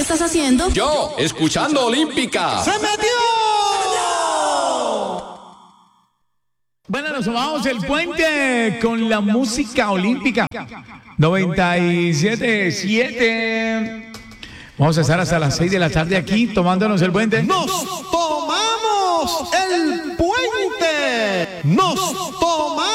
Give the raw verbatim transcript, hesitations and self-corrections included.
estás haciendo? Yo, escuchando Olímpica. ¡Se metió! Bueno, nos vamos el puente con la música olímpica. noventa y siete punto siete. Vamos a estar hasta las seis de la tarde aquí tomándonos el puente. ¡Nos tomamos el puente! ¡Nos tomamos